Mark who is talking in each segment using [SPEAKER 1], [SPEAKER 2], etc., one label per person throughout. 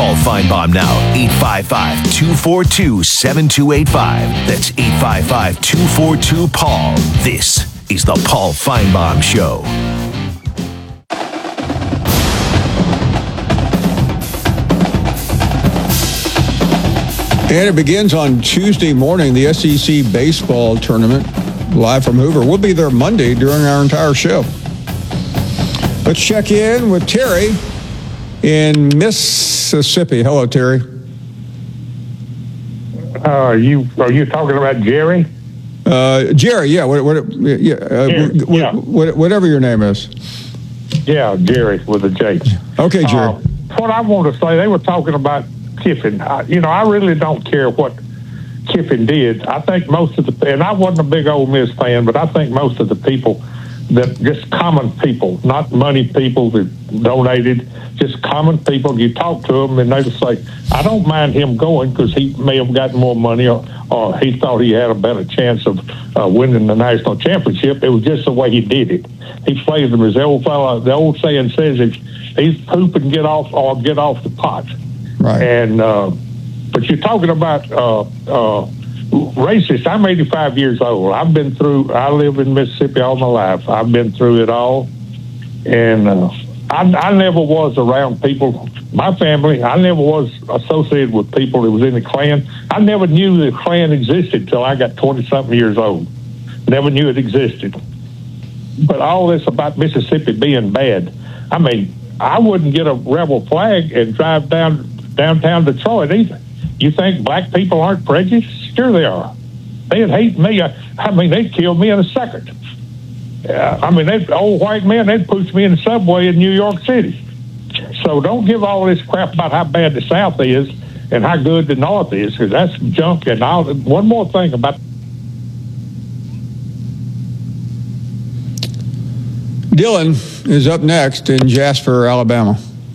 [SPEAKER 1] Call Feinbaum now, 855-242-7285. That's 855-242-PAUL. This is the Paul Feinbaum Show.
[SPEAKER 2] And it begins on Tuesday morning, the SEC baseball tournament, live from Hoover. We'll be there Monday during our entire show. Let's check in with Terry in Mississippi. Hello, Terry.
[SPEAKER 3] Are you talking about Jerry?
[SPEAKER 2] Jerry, yeah. Whatever your name is.
[SPEAKER 3] Yeah, Jerry with a J.
[SPEAKER 2] Okay, Jerry.
[SPEAKER 3] What I want to say, they were talking about Kiffin. I really don't care what Kiffin did. I think most of and I wasn't a big Ole Miss fan, but I think most of the people that just common people, not money people that donated, just common people, you talk to them and they just say, I don't mind him going because he may have gotten more money or he thought he had a better chance of winning the national championship. It was just the way he did it. He played them as the old saying says, if he's pooping, get off the pot.
[SPEAKER 2] Right.
[SPEAKER 3] And but you're talking about racist. I'm 85 years old. I live in Mississippi all my life. I've been through it all. And I never was around people, my family, I never was associated with people that was in the Klan. I never knew the Klan existed till I got 20-something years old. Never knew it existed. But all this about Mississippi being bad, I mean, I wouldn't get a rebel flag and drive downtown Detroit either. You think black people aren't prejudiced? Sure they are. They'd hate me. I mean, they'd kill me in a second. Old white men, they'd push me in the subway in New York City. So don't give all this crap about how bad the South is and how good the North is, because that's junk. And one more thing about...
[SPEAKER 2] Dylan is up next in Jasper, Alabama.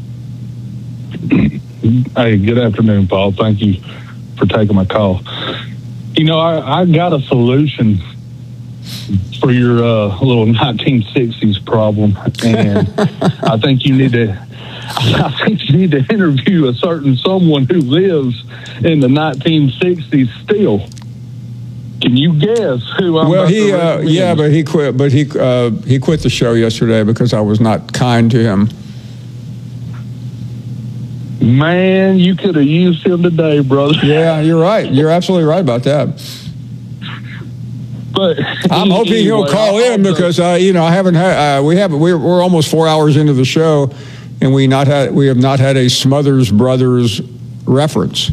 [SPEAKER 4] Hey, good afternoon, Paul. Thank you for taking my call. I got a solution for your little 1960s problem, and I think you need to interview a certain someone who lives in the 1960s still. Can you guess who I'm
[SPEAKER 2] Well, he quit. But he quit the show yesterday because I was not kind to him.
[SPEAKER 4] Man, you could have used him today, brother.
[SPEAKER 2] Yeah, you're right. You're absolutely right about that.
[SPEAKER 4] But
[SPEAKER 2] I'm hoping he'll call in because I haven't had we're almost 4 hours into the show, and we have not had a Smothers Brothers reference.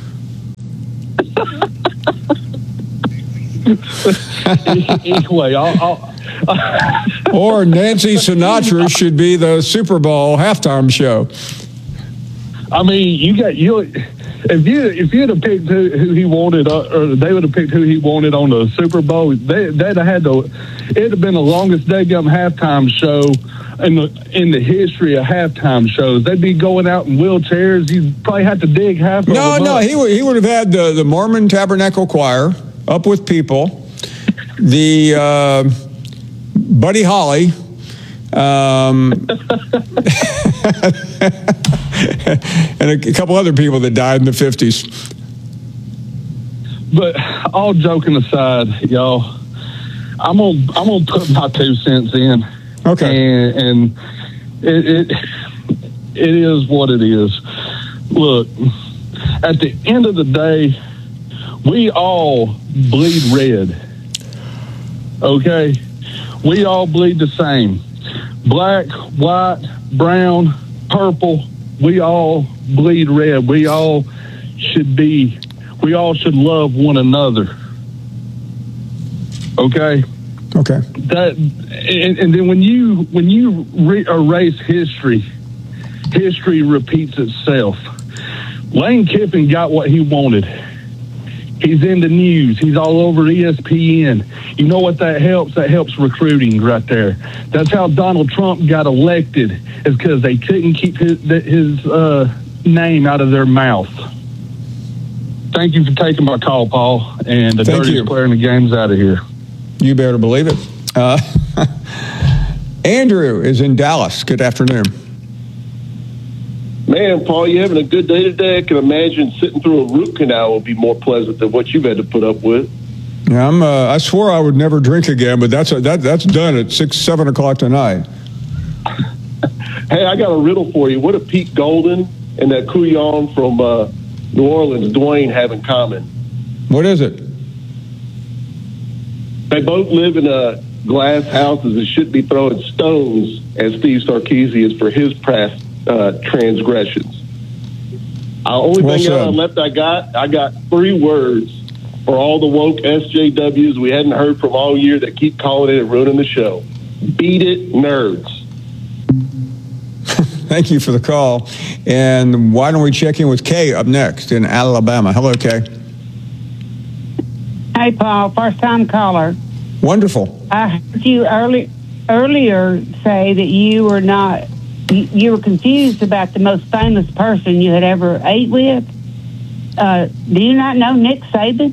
[SPEAKER 4] Anyway,
[SPEAKER 2] or Nancy Sinatra should be the Super Bowl halftime show.
[SPEAKER 4] I mean, if you'd have picked who he wanted, or they would have picked who he wanted on the Super Bowl, it'd have been the longest daggum halftime show in the history of halftime shows. They'd be going out in wheelchairs. You'd probably have to dig half.
[SPEAKER 2] No, he would have had the Mormon Tabernacle Choir up with people, the Buddy Holly. And a couple other people that died in the 50s.
[SPEAKER 4] But all joking aside, y'all, I'm gonna put my 2 cents in.
[SPEAKER 2] Okay.
[SPEAKER 4] And it is what it is. Look, at the end of the day, we all bleed red. Okay? We all bleed the same. Black, white, brown, purple, we all bleed red. We all should love one another. Okay?
[SPEAKER 2] Okay.
[SPEAKER 4] And then when you erase history repeats itself. Lane Kiffin got what he wanted. He's in the news. He's all over ESPN. You know what that helps? That helps recruiting right there. That's how Donald Trump got elected, is because they couldn't keep his name out of their mouth. Thank you for taking my call, Paul. And the dirtiest player in the game's out of here.
[SPEAKER 2] You better believe it. Andrew is in Dallas. Good afternoon.
[SPEAKER 5] Man, Paul, you having a good day today? I can imagine sitting through a root canal will be more pleasant than what you've had to put up with.
[SPEAKER 2] Yeah, I swore I would never drink again, but that's done at 7 o'clock tonight.
[SPEAKER 5] Hey, I got a riddle for you. What do Pete Golden and that Couillon from New Orleans, Dwayne, have in common?
[SPEAKER 2] What is it?
[SPEAKER 5] They both live in glass houses and should be throwing stones at Steve Sarkisian for his past transgressions. The only thing left I got 3 words for all the woke SJWs we hadn't heard from all year that keep calling it and ruining the show. Beat it, nerds.
[SPEAKER 2] Thank you for the call. And why don't we check in with Kay up next in Alabama? Hello, Kay.
[SPEAKER 6] Hey, Paul, first-time caller.
[SPEAKER 2] Wonderful.
[SPEAKER 6] I heard you earlier say that you were confused about the most famous person you had ever ate with. Do you not know Nick Saban?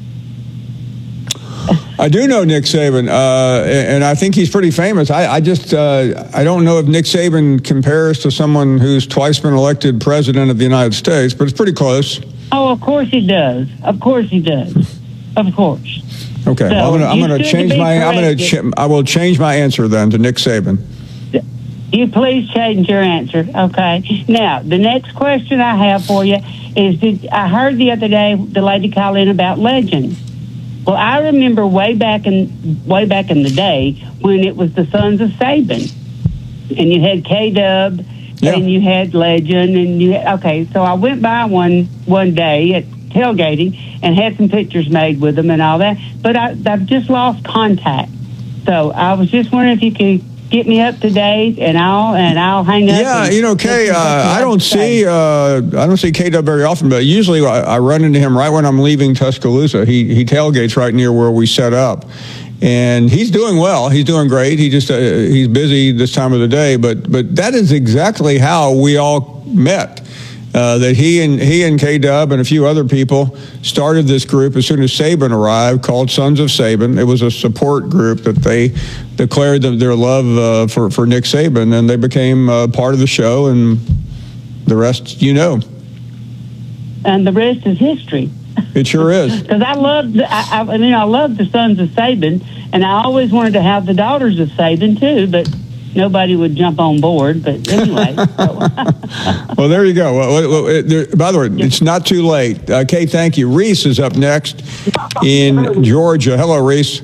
[SPEAKER 2] I do know Nick Saban, and I think he's pretty famous. I don't know if Nick Saban compares to someone who's twice been elected president of the United States, but it's pretty close.
[SPEAKER 6] Oh, of course he does. Of course he does. Of course.
[SPEAKER 2] Okay,
[SPEAKER 6] So
[SPEAKER 2] I'm going to change my. I will change my answer then to Nick Saban.
[SPEAKER 6] You please change your answer. Okay. Now, the next question I have for you is: I heard the other day the lady call in about legends. Well, I remember way back in the day when it was the Sons of Saban, and you had K-Dub, and you had Legend, and so I went by one day at tailgating and had some pictures made with them and all that, but I've just lost contact. So I was just wondering if you could get me up to date, and I'll hang up.
[SPEAKER 2] Yeah, Kay, I don't see K-Dub very often, but usually I run into him right when I'm leaving Tuscaloosa. He tailgates right near where we set up, and he's doing well. He's doing great. He just he's busy this time of the day, but that is exactly how we all met. That he and K-Dub and a few other people started this group as soon as Saban arrived, called Sons of Saban. It was a support group that they declared their love for Nick Saban, and they became part of the show, and the rest you know.
[SPEAKER 6] And the rest is history.
[SPEAKER 2] It sure is.
[SPEAKER 6] Because I love the Sons of Saban, and I always wanted to have the daughters of Saban too, but nobody would jump on board, but anyway.
[SPEAKER 2] Well, there you go. By the way, it's not too late. Kay, thank you. Reese is up next in Georgia. Hello, Reese.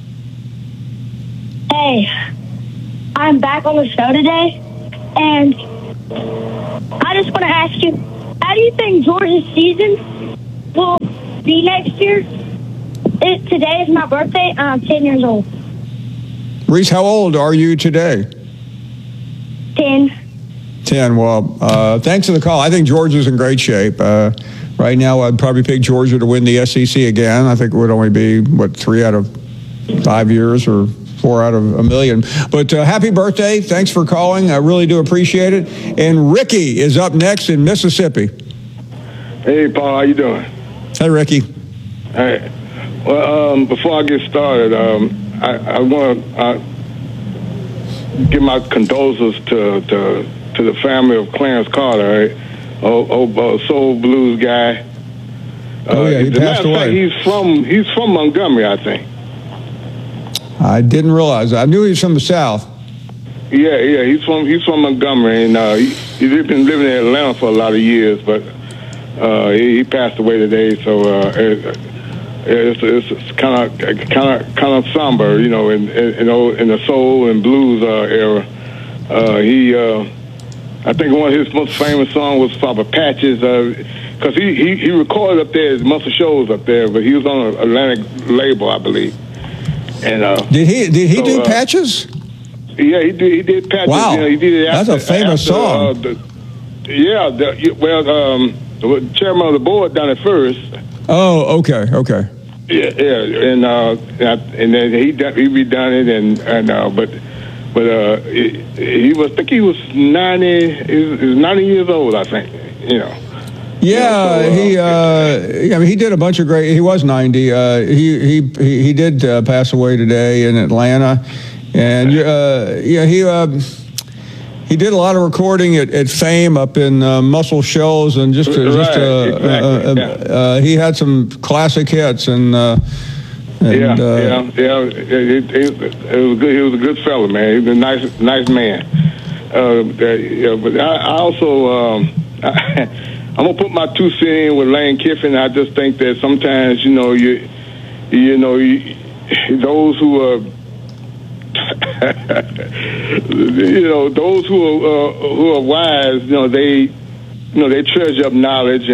[SPEAKER 7] Hey, I'm back on the show today, and I just want to ask you, how do you think Georgia's season will be next year? Today is my birthday, and I'm 10 years old.
[SPEAKER 2] Reese, how old are you today? 10. Well, thanks for the call. I think Georgia's in great shape. Right now, I'd probably pick Georgia to win the SEC again. I think it would only be, 3 out of 5 years or 4 out of a million. But happy birthday. Thanks for calling. I really do appreciate it. And Ricky is up next in Mississippi.
[SPEAKER 8] Hey, Paul. How you doing?
[SPEAKER 2] Hey, Ricky.
[SPEAKER 8] Hey. Well, before I get started, I want to give my condolences to the family of Clarence Carter, right? Old soul blues guy.
[SPEAKER 2] He passed away.
[SPEAKER 8] Fact, he's from Montgomery, I think.
[SPEAKER 2] I didn't realize that. I knew he was from the South.
[SPEAKER 8] Yeah, he's from Montgomery, and he's been living in Atlanta for a lot of years, but he passed away today. So it's kind of somber, in the soul and blues era. I think one of his most famous songs was Papa Patches, because he recorded up there, months of shows up there, but he was on an Atlantic label, I believe. And
[SPEAKER 2] did he do Patches?
[SPEAKER 8] Yeah, he did Patches.
[SPEAKER 2] Wow,
[SPEAKER 8] he did it after,
[SPEAKER 2] that's a famous song.
[SPEAKER 8] The chairman of the board done it first.
[SPEAKER 2] Oh, okay.
[SPEAKER 8] Yeah, and then he redone it, but he was 90. He was 90 years old, I think.
[SPEAKER 2] Yeah, he did a bunch of great. He was 90. He did pass away today in Atlanta, and he He did a lot of recording at Fame up in Muscle Shoals, and he had some classic hits. And
[SPEAKER 8] it was good. He was a good fella, man. He was a nice man. But I also I'm gonna put my 2 cents in with Lane Kiffin. I just think that sometimes those who are those who are wise, they treasure up knowledge,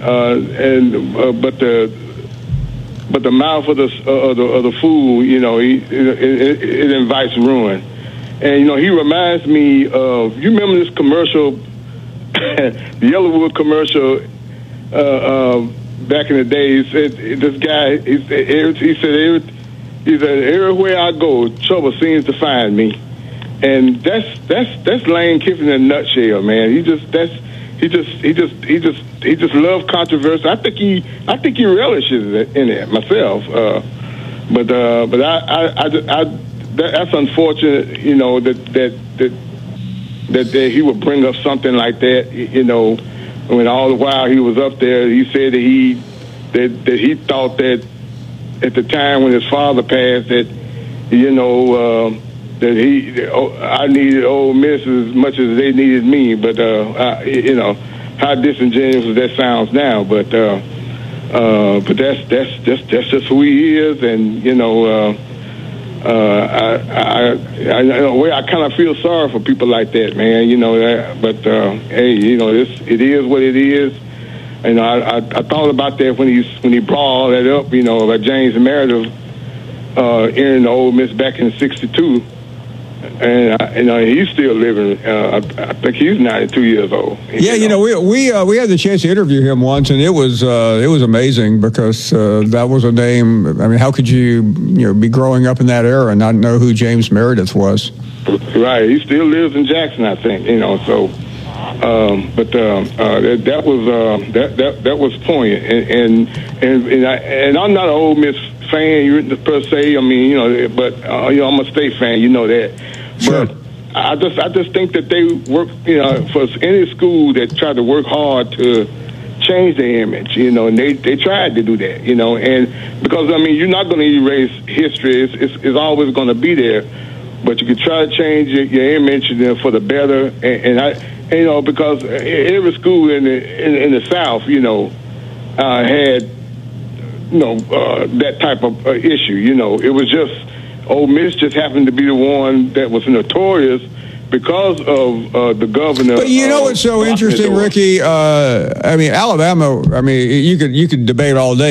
[SPEAKER 8] but the mouth of the fool, it invites ruin. And he reminds me of, you remember this commercial, the Yellowwood commercial back in the day. He said, this guy, he said everywhere I go, trouble seems to find me. And that's Lane Kiffin in a nutshell, man. He just loves controversy. I think he relishes in it myself. But that's unfortunate, that he would bring up something like that, when all the while he was up there. He said that he thought that at the time when his father passed, that I needed Ole Miss as much as they needed me. But how disingenuous that sounds now. But that's just who he is, and I kind of feel sorry for people like that, man. But hey, it is what it is. And I thought about that when he brought all that up, about James Meredith entering the Ole Miss back in '62, and he's still living. I think he's 92 years old.
[SPEAKER 2] Yeah, we had the chance to interview him once, and it was amazing, because that was a name. I mean, how could you be growing up in that era and not know who James Meredith was?
[SPEAKER 8] Right, he still lives in Jackson, I think. So. That was poignant, and I'm not an Ole Miss fan per se. I mean, but I'm a State fan. You know that.
[SPEAKER 2] Sure.
[SPEAKER 8] But I just think that they work. For any school that tried to work hard to change their image. And they tried to do that. And because you're not going to erase history. It's always going to be there. But you can try to change your image for the better. Because every school in the South, had, that type of issue. It was just, Ole Miss just happened to be the one that was notorious because of the governor.
[SPEAKER 2] But what's so interesting, Ricky? Alabama. You could debate all day.